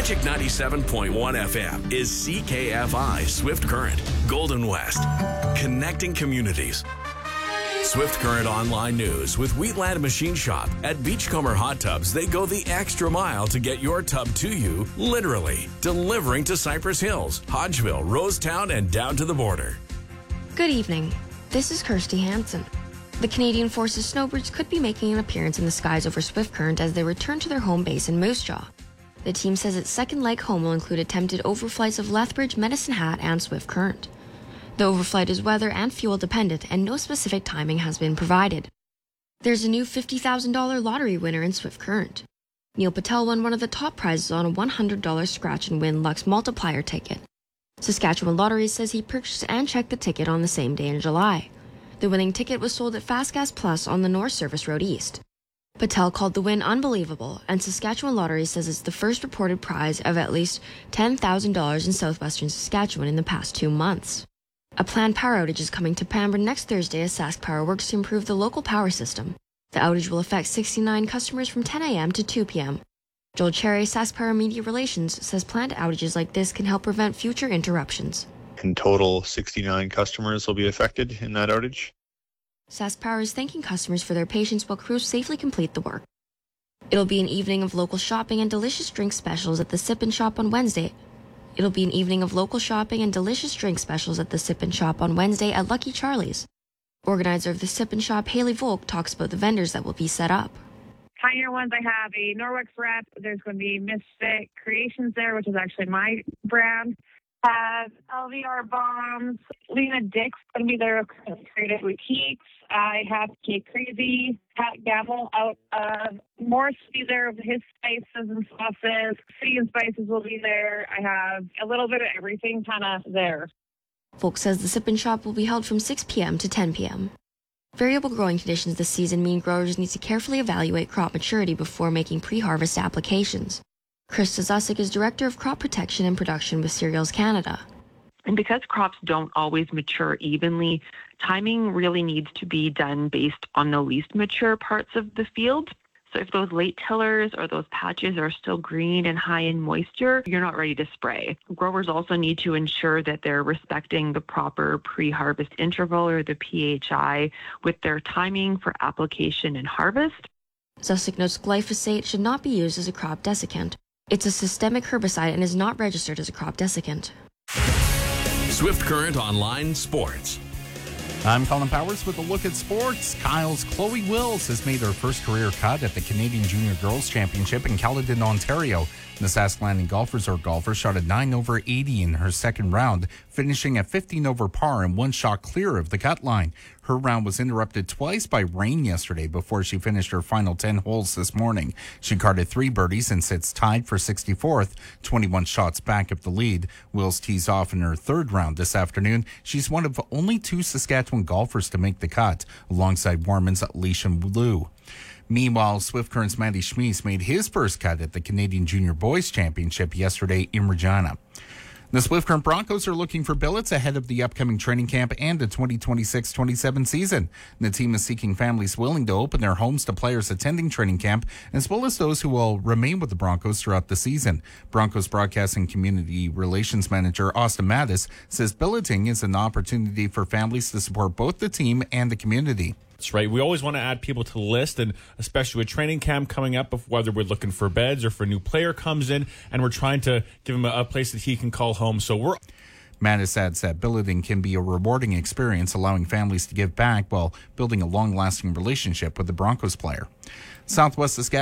Magic 97.1 FM is CKFI Swift Current, Golden West, connecting communities. Swift Current Online News with Wheatland Machine Shop. At Beachcomber Hot Tubs, they go the extra mile to get your tub to you, literally. Delivering to Cypress Hills, Hodgeville, Rosetown, and down to the border. Good evening. This is Kirsty Hansen. The Canadian Forces snowbirds could be making an appearance in the skies over Swift Current as they return to their home base in Moose Jaw. The team says its second leg home will include attempted overflights of Lethbridge, Medicine Hat, and Swift Current. The overflight is weather and fuel dependent, and no specific timing has been provided. There's a new $50,000 lottery winner in Swift Current. Neil Patel won one of the top prizes on a $100 scratch and win Lux multiplier ticket. Saskatchewan Lottery says he purchased and checked the ticket on the same day in July. The winning ticket was sold at Fast Gas Plus on the North Service Road East. Patel called the win unbelievable, and Saskatchewan Lottery says it's the first reported prize of at least $10,000 in southwestern Saskatchewan in the past 2 months. A planned power outage is coming to Pembroke next Thursday as Sask Power works to improve the local power system. The outage will affect 69 customers from 10 a.m. to 2 p.m. Joel Cherry, Sask Power Media Relations, says planned outages like this can help prevent future interruptions. In total, 69 customers will be affected in that outage. Sask Power is thanking customers for their patience while crews safely complete the work. It'll be an evening of local shopping and delicious drink specials at the Sip and Shop on Wednesday. It'll be an evening of local shopping and delicious drink specials at the Sip and Shop on Wednesday at Lucky Charlie's. Organizer of the Sip and Shop, Haley Volk, talks about the vendors that will be set up. Pioneer ones, I have a Norwex rep. There's going to be Misfit Creations there, which is actually my brand. Have LVR Bombs. Lena Dick's going to be there, Creative Boutiques. I have Kate Crazy, Pat Gamble out of Morse will be there with his spices and sauces. City and Spices will be there. I have a little bit of everything kind of there. Folk says the Sip and Shop will be held from 6 p.m. to 10 p.m. Variable growing conditions this season mean growers need to carefully evaluate crop maturity before making pre-harvest applications. Krista Zusick is Director of Crop Protection and Production with Cereals Canada. And because crops don't always mature evenly, timing really needs to be done based on the least mature parts of the field. So if those late tillers or those patches are still green and high in moisture, you're not ready to spray. Growers also need to ensure that they're respecting the proper pre-harvest interval or the PHI with their timing for application and harvest. Zusick notes glyphosate should not be used as a crop desiccant. It's a systemic herbicide and is not registered as a crop desiccant. Swift Current Online Sports. I'm Colin Powers with a look at sports. Kyle's Chloe Wills has made her first career cut at the Canadian Junior Girls Championship in Caledon, Ontario. The Sask Landing Golf Resort golfer shot a 9 over 80 in her second round, finishing at 15 over par and one shot clear of the cut line. Her round was interrupted twice by rain yesterday before she finished her final 10 holes this morning. She carded 3 birdies and sits tied for 64th, 21 shots back of the lead. Wills tees off in her third round this afternoon. She's one of only 2 Saskatchewan golfers to make the cut, alongside Warman's Alicia Liu. Meanwhile, Swift Current's Matty Schmies made his first cut at the Canadian Junior Boys Championship yesterday in Regina. The Swift Current Broncos are looking for billets ahead of the upcoming training camp and the 2026-27 season. The team is seeking families willing to open their homes to players attending training camp, as well as those who will remain with the Broncos throughout the season. Broncos Broadcasting Community Relations Manager Austin Mattis says billeting is an opportunity for families to support both the team and the community. That's right. We always want to add people to the list, and especially with training camp coming up, whether we're looking for beds or if a new player comes in, and we're trying to give him a place that he can call home. So Mattis adds that billeting can be a rewarding experience, allowing families to give back while building a long-lasting relationship with the Broncos player. Southwest Saskatchewan